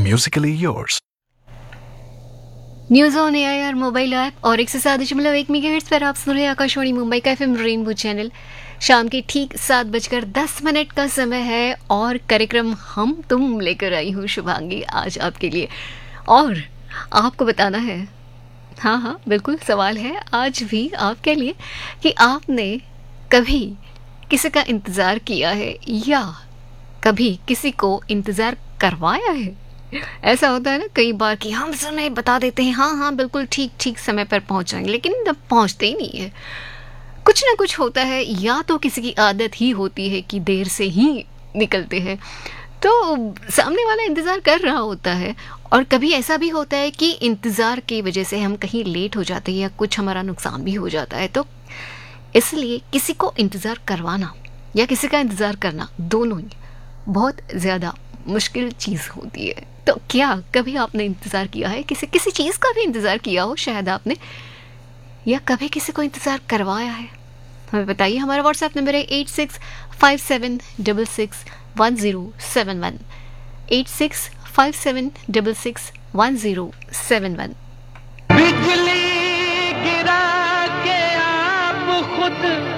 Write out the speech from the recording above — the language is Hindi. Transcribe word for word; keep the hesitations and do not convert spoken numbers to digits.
Musically yours. News on AIR mobile app और एक सौ सात दशमलव एक मेगाहर्ट्ज पर आप सुन रहे हैं आकाशवाणी मुंबई का एफएम रेनबो चैनल। शाम के ठीक सात बजकर दस मिनट का समय है और कार्यक्रम हम तुम लेकर आई हूँ शुभांगी आज आपके लिए। और आपको बताना है, हाँ हाँ बिल्कुल, सवाल है आज भी आपके लिए कि आपने कभी किसी का इंतज़ार किया है या कभी किसी को इंतज़ार करवाया है। ऐसा होता है ना कई बार कि हम समय बता देते हैं, हाँ हाँ बिल्कुल ठीक ठीक समय पर पहुंच जाएंगे, लेकिन जब पहुंचते ही नहीं है। कुछ ना कुछ होता है, या तो किसी की आदत ही होती है कि देर से ही निकलते हैं, तो सामने वाला इंतज़ार कर रहा होता है। और कभी ऐसा भी होता है कि इंतज़ार की वजह से हम कहीं लेट हो जाते हैं या कुछ हमारा नुकसान भी हो जाता है। तो इसलिए किसी को इंतज़ार करवाना या किसी का इंतज़ार करना, दोनों ही बहुत ज़्यादा मुश्किल चीज़ होती है। तो क्या कभी आपने इंतज़ार किया है, किसी किसी चीज़ का भी इंतज़ार किया हो शायद आपने, या कभी किसी को इंतज़ार करवाया है? हमें बताइए। हमारा व्हाट्सएप नंबर है eight six five seven double six one zero seven one, eight six five seven double six one zero seven one. बिजली गिरा के आप खुद